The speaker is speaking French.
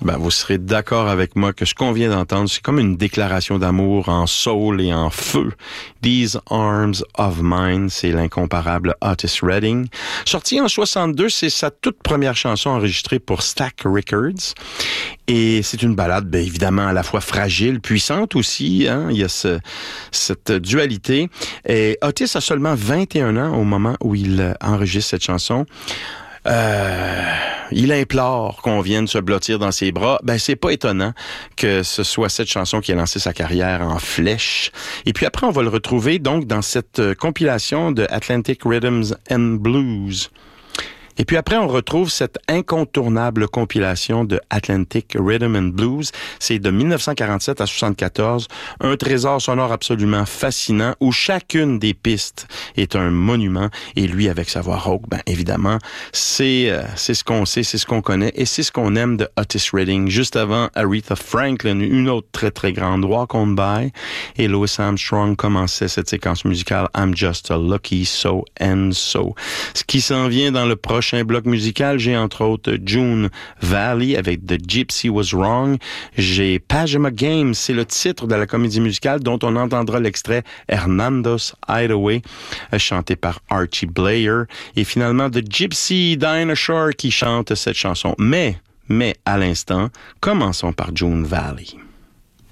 Ben, vous serez d'accord avec moi que ce qu'on vient d'entendre, c'est comme une déclaration d'amour en soul et en feu. These Arms of Mine, c'est l'incomparable Otis Redding. Sorti en 62, c'est sa toute première chanson enregistrée pour Stax Records. Et c'est une ballade, bien évidemment, à la fois fragile, puissante aussi. Hein? Il y a cette dualité. Et Otis a seulement 21 ans au moment où il enregistre cette chanson. Il implore qu'on vienne se blottir dans ses bras. Ben, c'est pas étonnant que ce soit cette chanson qui a lancé sa carrière en flèche. Et puis après, on va le retrouver donc dans cette compilation de Atlantic Rhythms and Blues. Et puis après, on retrouve cette incontournable compilation de Atlantic Rhythm and Blues. C'est de 1947 à 1974, un trésor sonore absolument fascinant où chacune des pistes est un monument. Et lui, avec sa voix rauque, ben évidemment, c'est ce qu'on sait, c'est ce qu'on connaît et c'est ce qu'on aime de Otis Redding. Juste avant, Aretha Franklin, une autre très très grande, Walk On By, et Louis Armstrong commençait cette séquence musicale I'm Just a Lucky So and So. Ce qui s'en vient dans le prochain bloc musical, j'ai entre autres June Valley avec The Gypsy Was Wrong. J'ai Pajama Game, c'est le titre de la comédie musicale dont on entendra l'extrait Hernando's Hideaway, chanté par Archie Blair. Et finalement, The Gypsy Dinah Shore qui chante cette chanson. Mais à l'instant, commençons par June Valley.